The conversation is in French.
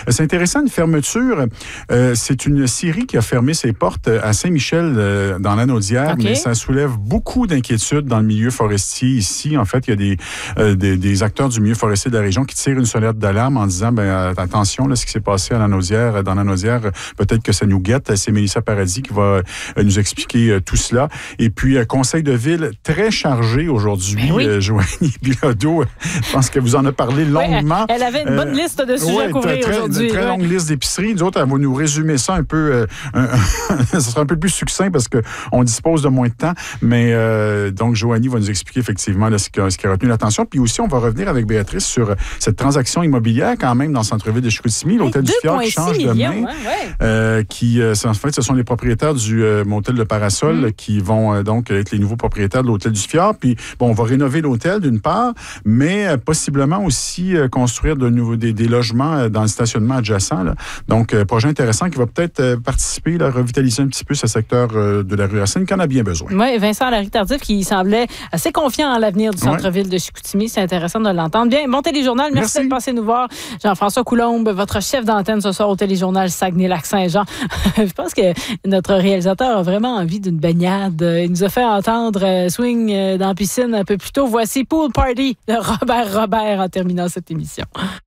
C'est intéressant, une fermeture. C'est une scierie qui a fermé ses portes à Saint-Michel, dans l'Anaudière, mais ça soulève beaucoup d'inquiétudes dans le milieu forestier ici. En fait, il y a des acteurs du milieu forestier de la région qui tirent une sonnette d'alarme en disant, attention, là, ce qui s'est passé à l'Anaudière, dans l'Anaudière, peut-être que ça nous guette. C'est Mélissa Paradis qui va nous expliquer tout cela. Et puis, conseil de ville très chargé aujourd'hui. Joanie Bilodeau, je pense que vous en a parlé longuement. Elle avait une bonne liste de sujets à couvrir aujourd'hui. Une très longue liste d'épiceries. Nous autres, elle va nous résumer ça un peu. Ça sera un peu plus succinct parce qu'on dispose de moins de temps. Mais donc, Joanie va nous expliquer effectivement là, ce qui a retenu l'attention. Puis aussi, on va revenir avec Béatrice sur cette transaction immobilière quand même dans le centre-ville de Chicoutimi, l'hôtel du Fjord qui change de main. En fait, ce sont les propriétaires du motel de Parasol qui vont donc être les nouveaux propriétaires de l'hôtel du Fjord. Puis, bon, on va rénover l'hôtel d'une part, mais possiblement aussi construire des logements dans le stationnement adjacent. Là. Donc, projet intéressant qui va peut-être participer, là, revitaliser un petit peu ce secteur de la rue Racine qui en a bien besoin. Oui, Vincent Larry-Tardif qui semblait assez confiant en l'avenir du centre-ville de Chicoutimi. C'est intéressant de l'entendre. Bien, bon téléjournal. Merci d'être passé nous voir. Jean-François Coulombe, votre chef d'antenne ce soir au téléjournal Saguenay-Lac-Saint-Jean. Je pense que notre réalisateur a vraiment envie d'une baignade. Il nous a fait entendre swing dans la piscine un peu plus tôt. Voici Pool Party de Robert en terminant cette émission.